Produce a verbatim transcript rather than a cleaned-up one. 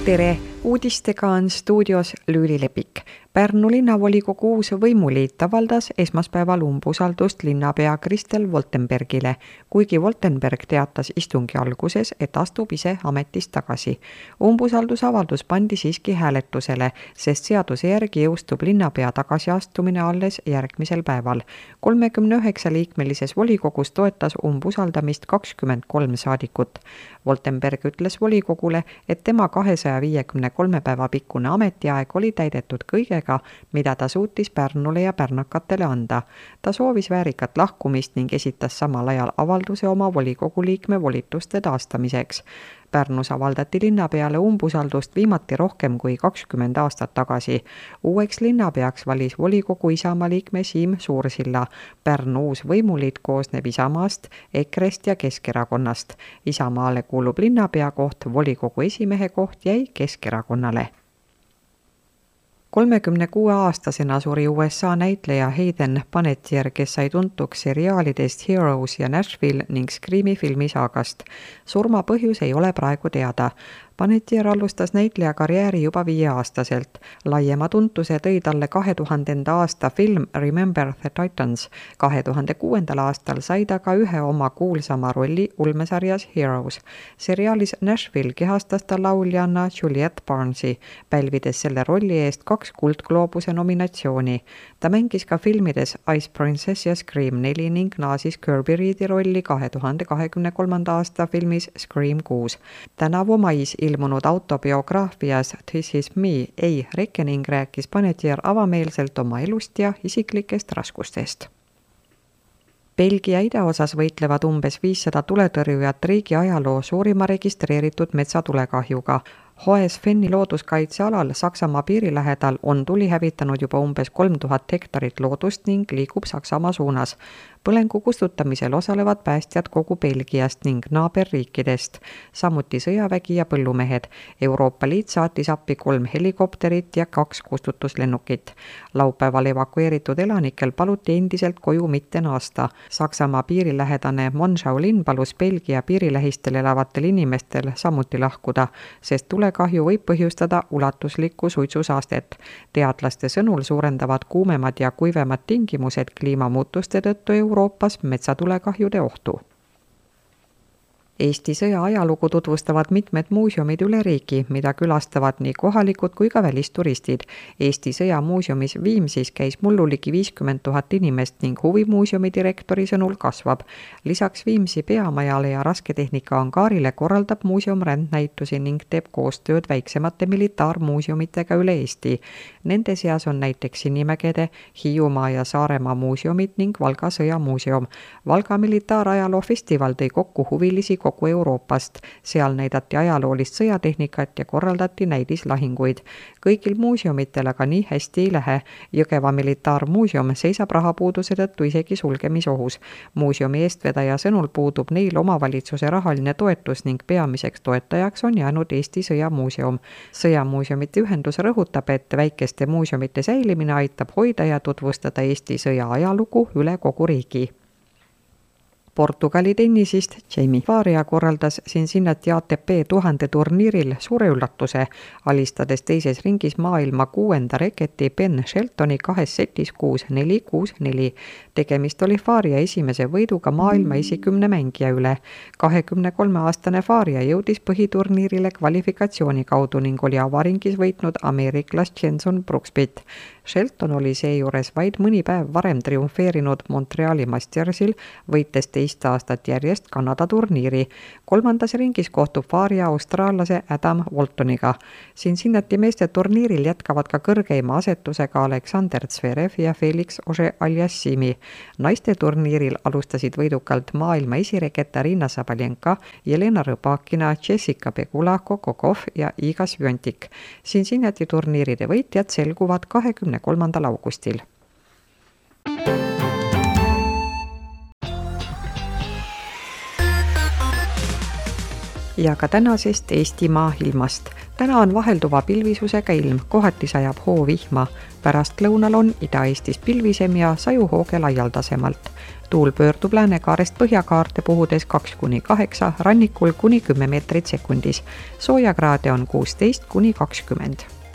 Tere! Uudistega on stuudios Lüüli Lepik. Pärnu linnavolikogu uus võimuliit avaldas esmaspäeval umbusaldust linnapea Kristel Woltenbergile, kuigi Woltenberg teatas istungi alguses, et astub ise ametist tagasi. Umbusaldusavaldus pandi siiski hääletusele, sest seaduse järgi jõustub linnapea tagasiastumine alles järgmisel päeval. kolmekümne üheksa liikmelises volikogus toetas umbusaldamist kakskümmend kolm saadikut. Woltenberg ütles volikogule, et tema kahesaja viiekümne kolme päeva pikkune ametiaeg oli täidetud kõigega, mida ta suutis Pärnule ja pärnakatele anda. Ta soovis väärikat lahkumist ning esitas samal ajal avalduse oma volikogu liikme volituste taastamiseks. Pärnus avaldati linnapeale umbusaldust viimati rohkem kui kakskümmend aastat tagasi. Uueks linnapeaks valis volikogu Isamaa liikme Siim Suursilla. Pärnu uus võimuliit koosneb Isamaast, Ekrest ja Keskerakonnast. Isamaale kuulub linnapea koht, volikogu esimehe koht jäi Keskerakonnale. kolmekümne kuue aastasena suri U S A näitleja Hayden Panettiere, kes sai tuntuks seriaalidest Heroes ja Nashville ning Screami filmisaagast. Surma põhjus ei ole praegu teada. Panettiere alustas näitleja karjääri juba viieaastaselt. Laiema tuntuse tõi talle kahe tuhandenda aasta film Remember the Titans. kahe tuhande kuuendal aastal sai ta ka ühe oma kuulsama rolli ulmesarjas Heroes. Seriaalis Nashville kehastas ta lauljanna Juliette Barnesi, pälvides selle rolli eest kaks kuldgloobuse nominatsiooni. Ta mängis ka filmides Ice Princess ja Scream neli ning naasis Kirby Reedi rolli kahe tuhande kahekümne kolmanda aasta filmis Scream kuus. Tänavu mais ilmunud autobiograafias This is me, ei Reckoning rääkis Panettiere avameelselt oma elust ja isiklikest raskustest. Belgia idaosas võitlevad umbes viissada tuletõrjujat riigi ajaloo suurima registreeritud metsatulekahjuga. Hohes-Fenni looduskaitsealal Saksamaa piiri lähedal on tuli hävitanud juba umbes kolm tuhat hektarit loodust ning liigub Saksamaa suunas. Põlengu kustutamisel osalevad päästjad kogu Belgiast ning naaberriikidest, samuti sõjavägi ja põllumehed. Euroopa Liit saatis appi kolm helikopterit ja kaks kustutuslennukit. Laupäeval evakueeritud elanikel paluti endiselt koju mitte naasta. Saksamaa piirilähedane Monschau linn palus Belgia piirilähistel elavatel inimestel samuti lahkuda, sest tulekahju võib põhjustada ulatuslikku suitsusaastet. Teadlaste sõnul suurendavad kuumemad ja kuivemad tingimused kliimamuutuste tõttu Euroopas metsatulekahjude ohtu. Eesti sõja ajalugu tutvustavad mitmed muuseumid üle riigi, mida külastavad nii kohalikud kui ka välisturistid. Eesti sõjamuuseumis Viimsis käis mullu ligi viiskümmend tuhat inimest ning huvimuuseumi direktori sõnul kasvab. Lisaks Viimsi peamajale ja rasketehnika angaarile korraldab muuseum rändnäitusi ning teeb koostööd väiksemate militaarmuuseumitega üle Eesti. Nende seas on näiteks Sinimägede, Hiiumaa ja Saaremaa muuseumid ning Valga sõjamuuseum. Valga militaarajaloo festival tõi kokku huvilisi kogu Euroopast. Seal näidati ajaloolist sõjatehnikat ja korraldati näidislahinguid. Kõigil muuseumitel aga nii hästi ei lähe. Jõgeva militaarmuuseum seisab rahapuuduse tõttu isegi sulgemisohus. Muuseumi eestvedaja sõnul puudub neil omavalitsuse rahaline toetus ning peamiseks toetajaks on jäänud Eesti sõjamuuseum. Sõjamuuseumite ühendus rõhutab, et väikeste muuseumite säilimine aitab hoida ja tutvustada Eesti sõja ajalugu üle kogu riigi. Portugali tennisist Jamie Faria korraldas Cincinnati A T P tuhande turniiril suure üllatuse, alistades teises ringis maailma kuuenda reketi Ben Sheltoni kahes setis kuus neli kuus neli. Tegemist oli Faria esimese võiduga maailma esikümne mängija üle. kahekümne kolme aastane Faria jõudis põhiturniirile kvalifikatsiooni kaudu ning oli avaringis võitnud ameeriklas Jenson Brooksbyt. Shelton oli seejuures vaid mõni päev varem triumfeerinud Montreali Mastersil, võites teist aastat järjest Kanada turniiri. Kolmandas ringis kohtub Faria austraallase Adam Waltoniga. Cincinnati meeste turniiril jätkavad ka kõrgeima asetusega Alexander Zverev ja Felix Auger-Aliassimi. Naiste turniiril alustasid võidukalt maailma esireket Arina Sabalenka, Jelena Rõbakina, Jessica Pegula, Coco Gauff ja Iga Swiatek. Cincinnati turniiride võitjad selguvad kahekümne kolmandal augustil. ja ka tänasest Eestimaa ilmast. Täna on vahelduva pilvisusega ilm, kohati sajab hoovihma. Pärastlõunal on Ida-Eestis pilvisem ja sajuhooge laialdasemalt. Tuul pöördub läänekaarest põhjakaarte puhudes kaks kuni kaheksa, rannikul kuni kümme meetrit sekundis. Soojakraade on kuusteist kuni kakskümmend.